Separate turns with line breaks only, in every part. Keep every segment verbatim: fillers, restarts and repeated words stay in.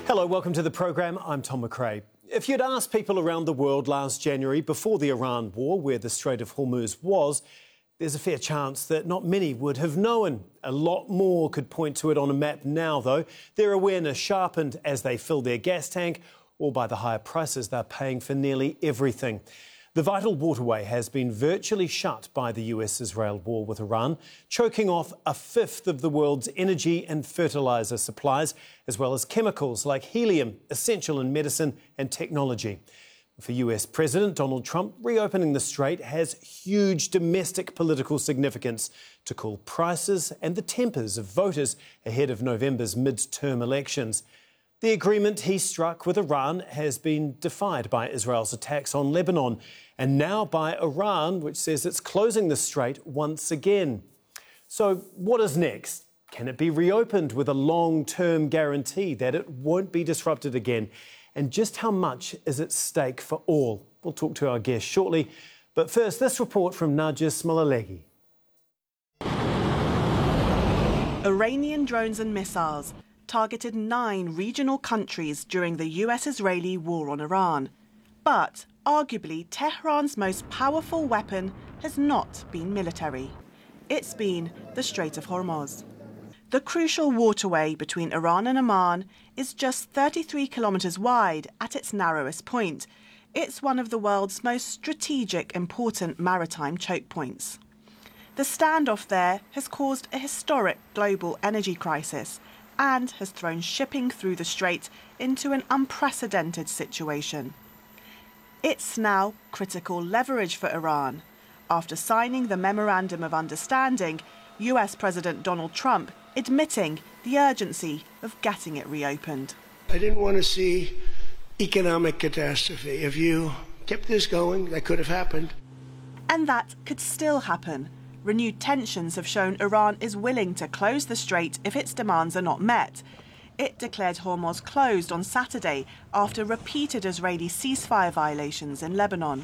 Hello, welcome to the programme. I'm Tom McRae. If you'd asked people around the world last January, before the Iran war, where the Strait of Hormuz was, there's a fair chance that not many would have known. A lot more could point to it on a map now, though. Their awareness sharpened as they filled their gas tank or by the higher prices they're paying for nearly everything. The vital waterway has been virtually shut by the U S-Israel war with Iran, choking off a fifth of the world's energy and fertiliser supplies, as well as chemicals like helium, essential in medicine and technology. For U S President Donald Trump, reopening the strait has huge domestic political significance to cool prices and the tempers of voters ahead of November's mid-term elections. The agreement he struck with Iran has been defied by Israel's attacks on Lebanon and now by Iran, which says it's closing the strait once again. So what is next? Can it be reopened with a long-term guarantee that it won't be disrupted again? And just how much is at stake for all? We'll talk to our guest shortly. But first, this report from Nargis Malalegi.
Iranian drones and missiles targeted nine regional countries during the U S-Israeli war on Iran. But arguably, Tehran's most powerful weapon has not been military. It's been the Strait of Hormuz. The crucial waterway between Iran and Oman is just thirty-three kilometres wide at its narrowest point. It's one of the world's most strategic, important maritime choke points. The standoff there has caused a historic global energy crisis and has thrown shipping through the strait into an unprecedented situation. It's now critical leverage for Iran. After signing the Memorandum of Understanding, U S President Donald Trump admitting the urgency of getting it reopened.
I didn't want to see economic catastrophe. If you kept this going, that could have happened.
And that could still happen. Renewed tensions have shown Iran is willing to close the strait if its demands are not met. It declared Hormuz closed on Saturday after repeated Israeli ceasefire violations in Lebanon.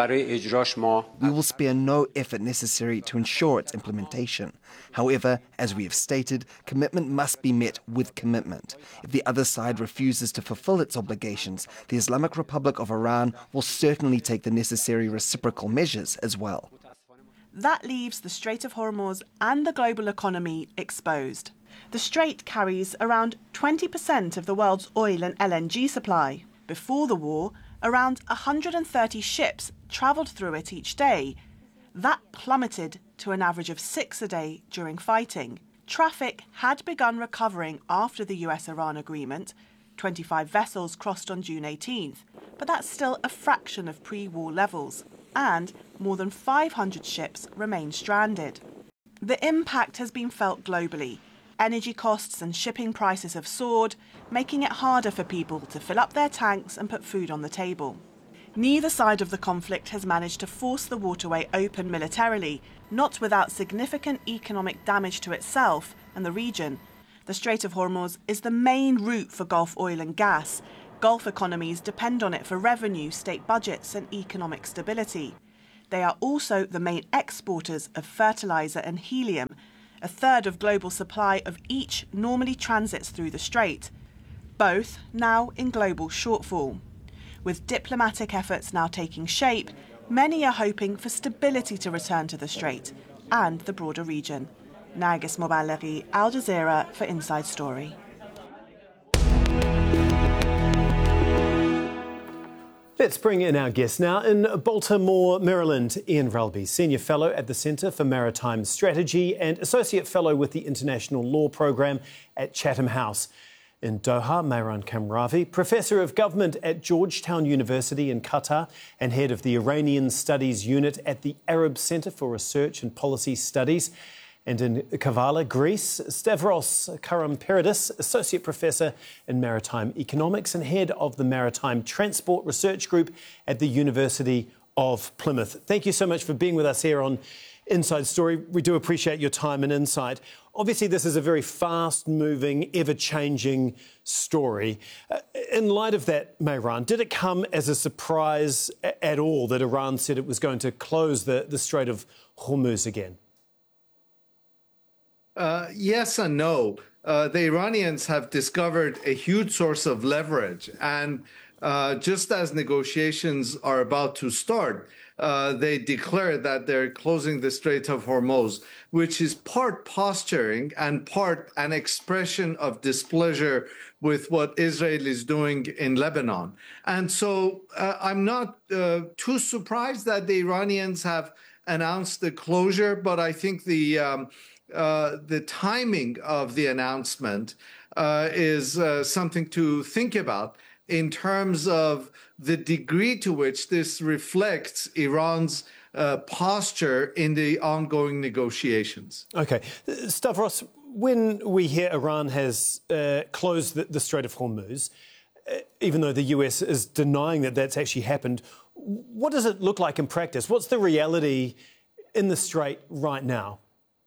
We will spare no effort necessary to ensure its implementation. However, as we have stated, commitment must be met with commitment. If the other side refuses to fulfill its obligations, the Islamic Republic of Iran will certainly take the necessary reciprocal measures as well.
That leaves the Strait of Hormuz and the global economy exposed. The strait carries around twenty percent of the world's oil and L N G supply. Before the war, around one hundred thirty ships travelled through it each day. That plummeted to an average of six a day during fighting. Traffic had begun recovering after the U S-Iran agreement. twenty-five vessels crossed on June eighteenth, but that's still a fraction of pre-war levels, and more than five hundred ships remain stranded. The impact has been felt globally. Energy costs and shipping prices have soared, making it harder for people to fill up their tanks and put food on the table. Neither side of the conflict has managed to force the waterway open militarily, not without significant economic damage to itself and the region. The Strait of Hormuz is the main route for Gulf oil and gas. Gulf economies depend on it for revenue, state budgets and economic stability. They are also the main exporters of fertiliser and helium. A third of global supply of each normally transits through the strait, both now in global shortfall. With diplomatic efforts now taking shape, many are hoping for stability to return to the strait and the broader region. Nargis Malalegi, Al Jazeera for Inside Story.
Let's bring in our guest now. In Baltimore, Maryland, Ian Ralby, Senior Fellow at the Centre for Maritime Strategy and Associate Fellow with the International Law Programme at Chatham House. In Doha, Mehran Kamravi, Professor of Government at Georgetown University in Qatar and Head of the Iranian Studies Unit at the Arab Centre for Research and Policy Studies. And in Kavala, Greece, Stavros Karamperidis, Associate Professor in Maritime Economics and Head of the Maritime Transport Research Group at the University of Plymouth. Thank you so much for being with us here on Inside Story. We do appreciate your time and insight. Obviously, this is a very fast-moving, ever-changing story. Uh, in light of that, Mehran, did it come as a surprise at all that Iran said it was going to close the, the Strait of Hormuz again?
Uh, yes and no. uh, the Iranians have discovered a huge source of leverage. And uh, just as negotiations are about to start, uh, they declare that they're closing the Strait of Hormuz, which is part posturing and part an expression of displeasure with what Israel is doing in Lebanon. And so uh, I'm not uh, too surprised that the Iranians have announced the closure, but I think the um, uh, the timing of the announcement uh, is uh, something to think about in terms of the degree to which this reflects Iran's uh, posture in the ongoing negotiations.
OK. Stavros, when we hear Iran has uh, closed the, the Strait of Hormuz, uh, even though the U S is denying that that's actually happened, what does it look like in practice? What's the reality in the Strait right now?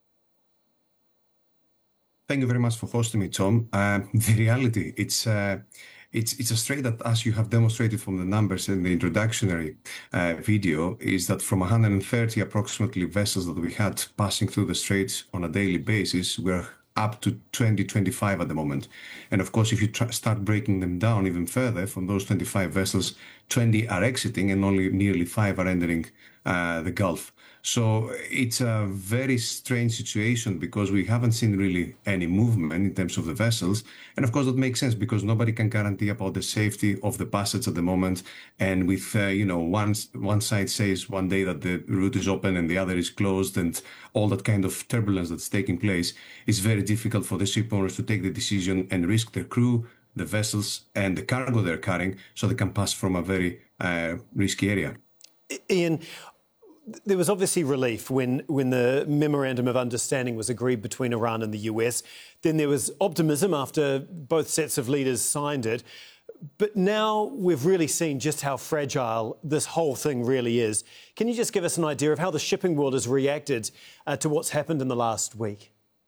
Thank you very much for hosting me, Tom. Uh, the reality, it's... Uh, It's, it's a strait that, as you have demonstrated from the numbers in the introductory uh, video, is that from one hundred thirty approximately vessels that we had passing through the straits on a daily basis, we're up to twenty, twenty-five at the moment. And of course, if you try, start breaking them down even further, from those twenty-five vessels, twenty are exiting and only nearly five are entering uh, the Gulf. So it's a very strange situation because we haven't seen really any movement in terms of the vessels. And of course, that makes sense because nobody can guarantee about the safety of the passage at the moment. And with, uh, you know, one, one side says one day that the route is open and the other is closed and all that kind of turbulence that's taking place, it's very difficult for the ship owners to take the decision and risk their crew, the vessels and the cargo they're carrying so they can pass from a very uh, risky area.
Ian, there was obviously relief when, when the Memorandum of Understanding was agreed between Iran and the U S. Then there was optimism after both sets of leaders signed it. But now we've really seen just how fragile this whole thing really is. Can you just give us an idea of how the shipping world has reacted uh, to what's happened in the last week?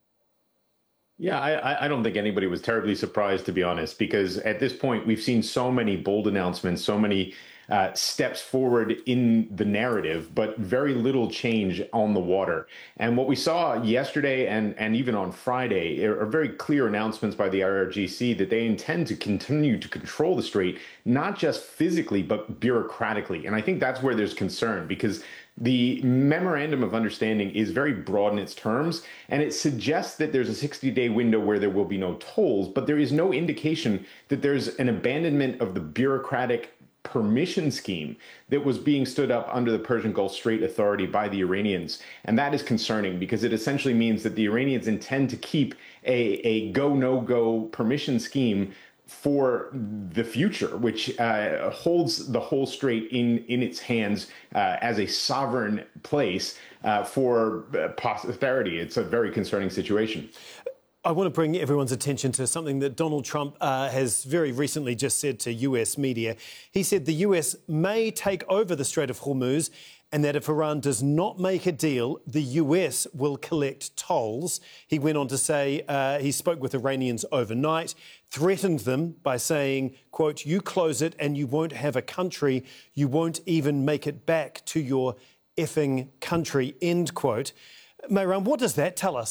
Yeah, I, I don't think anybody was terribly surprised, to be honest, because at this point, we've seen so many bold announcements, so many Uh, steps forward in the narrative, but very little change on the water. And what we saw yesterday and, and even on Friday are, are very clear announcements by the I R G C that they intend to continue to control the strait, not just physically, but bureaucratically. And I think that's where there's concern, because the Memorandum of Understanding is very broad in its terms, and it suggests that there's a sixty-day window where there will be no tolls, but there is no indication that there's an abandonment of the bureaucratic permission scheme that was being stood up under the Persian Gulf Strait Authority by the Iranians. And that is concerning because it essentially means that the Iranians intend to keep a, a go, no go permission scheme for the future, which uh, holds the whole strait in, in its hands uh, as a sovereign place uh, for posterity. It's a very concerning situation.
I want to bring everyone's attention to something that Donald Trump uh, has very recently just said to U S media. He said the U S may take over the Strait of Hormuz and that if Iran does not make a deal, the U S will collect tolls. He went on to say uh, he spoke with Iranians overnight, threatened them by saying, quote, "You close it and you won't have a country. You won't even make it back to your effing country," end quote. Mayram, what does that tell us?